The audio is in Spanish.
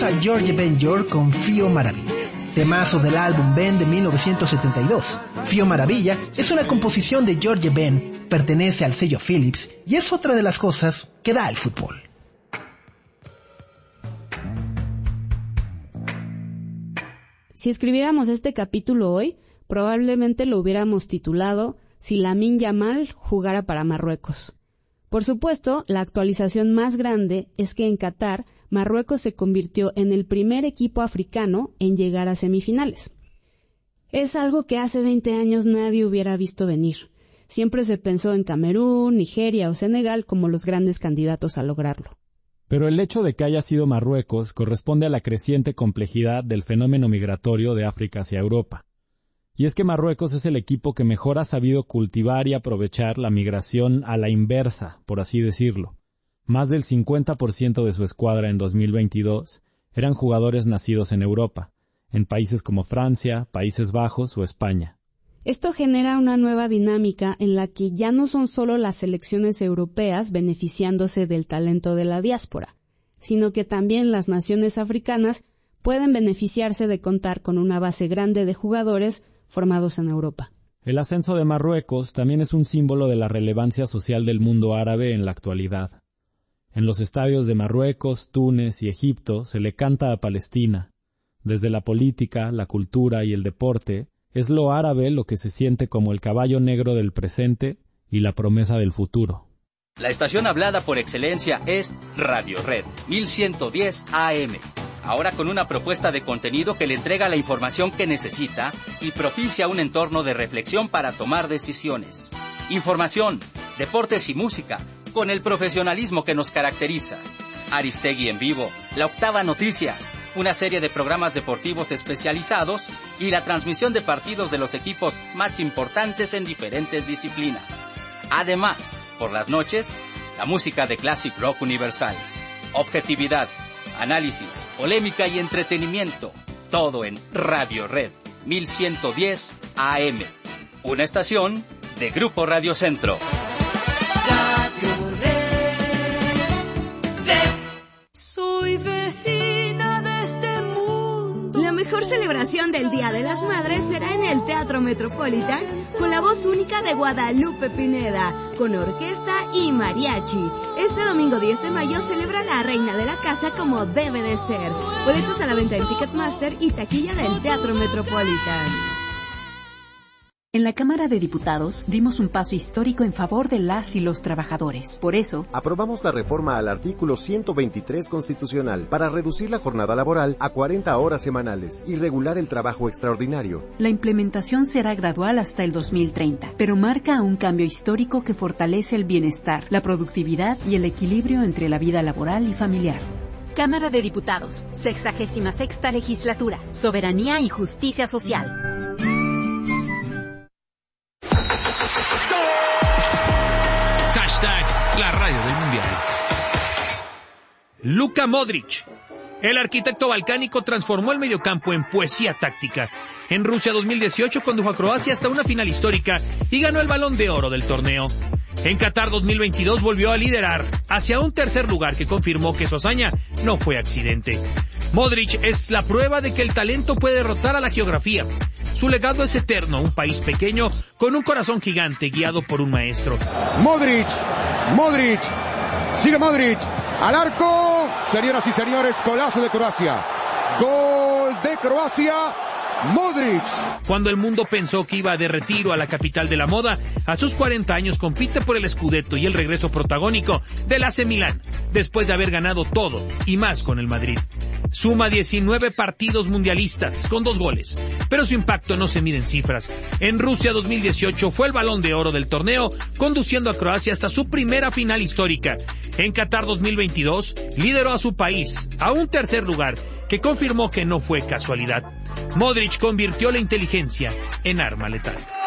A George Ben York con Fio Maravilla, temazo del álbum Ben de 1972. Fio Maravilla es una composición de George Ben, pertenece al sello Philips y es otra de las cosas que da el fútbol. Si escribiéramos este capítulo hoy, probablemente lo hubiéramos titulado Si Lamine Yamal jugara para Marruecos. Por supuesto, la actualización más grande es que en Qatar, Marruecos se convirtió en el primer equipo africano en llegar a semifinales. Es algo que hace 20 años nadie hubiera visto venir. Siempre se pensó en Camerún, Nigeria o Senegal como los grandes candidatos a lograrlo. Pero el hecho de que haya sido Marruecos corresponde a la creciente complejidad del fenómeno migratorio de África hacia Europa. Y es que Marruecos es el equipo que mejor ha sabido cultivar y aprovechar la migración a la inversa, por así decirlo. Más del 50% de su escuadra en 2022 eran jugadores nacidos en Europa, en países como Francia, Países Bajos o España. Esto genera una nueva dinámica en la que ya no son solo las selecciones europeas beneficiándose del talento de la diáspora, sino que también las naciones africanas pueden beneficiarse de contar con una base grande de jugadores formados en Europa. El ascenso de Marruecos también es un símbolo de la relevancia social del mundo árabe en la actualidad. En los estadios de Marruecos, Túnez y Egipto se le canta a Palestina. Desde la política, la cultura y el deporte, es lo árabe lo que se siente como el caballo negro del presente y la promesa del futuro. La estación hablada por excelencia es Radio Red 1110 AM. Ahora con una propuesta de contenido que le entrega la información que necesita y propicia un entorno de reflexión para tomar decisiones. Información, deportes y música, con el profesionalismo que nos caracteriza. Aristegui en vivo, La Octava Noticias, una serie de programas deportivos especializados y la transmisión de partidos de los equipos más importantes en diferentes disciplinas. Además, por las noches, la música de Classic Rock Universal. Objetividad, análisis, polémica y entretenimiento. Todo en Radio Red 1110 AM. Una estación de Grupo Radio Centro. Radio Red. Soy vecina de este mundo. La mejor celebración del Día de las Madres será en el Teatro Metropolitan con la voz única de Guadalupe Pineda, con orquesta y mariachi. Este domingo 10 de mayo celebra la reina de la casa como debe de ser. Boletos a la venta en Ticketmaster y taquilla del Teatro Metropolitan. En la Cámara de Diputados dimos un paso histórico en favor de las y los trabajadores. Por eso, aprobamos la reforma al artículo 123 constitucional para reducir la jornada laboral a 40 horas semanales y regular el trabajo extraordinario. La implementación será gradual hasta el 2030, pero marca un cambio histórico que fortalece el bienestar, la productividad y el equilibrio entre la vida laboral y familiar. Cámara de Diputados, 66ª Legislatura, Soberanía y Justicia Social. La radio del mundial. Luka Modric. El arquitecto balcánico transformó el mediocampo en poesía táctica. En Rusia 2018 condujo a Croacia hasta una final histórica y ganó el Balón de Oro del torneo. En Qatar 2022 volvió a liderar hacia un tercer lugar que confirmó que su hazaña no fue accidente. Modric es la prueba de que el talento puede derrotar a la geografía. Su legado es eterno, un país pequeño con un corazón gigante guiado por un maestro. Modric, sigue Modric, al arco, señoras y señores, golazo de Croacia, gol de Croacia, Modric. Cuando el mundo pensó que iba de retiro a la capital de la moda, a sus 40 años compite por el Scudetto y el regreso protagónico del AC Milán, después de haber ganado todo y más con el Madrid. Suma 19 partidos mundialistas con 2 goles, pero su impacto no se mide en cifras. En Rusia 2018 fue el Balón de Oro del torneo, conduciendo a Croacia hasta su primera final histórica. En Qatar 2022 lideró a su país a un tercer lugar, que confirmó que no fue casualidad. Modric convirtió la inteligencia en arma letal.